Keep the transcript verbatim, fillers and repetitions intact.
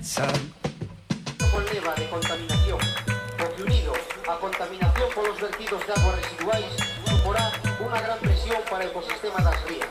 Con leva de contaminación, o que unido a contaminación polos vertidos de aguas residuais suporá unha gran presión para o ecosistema das rías.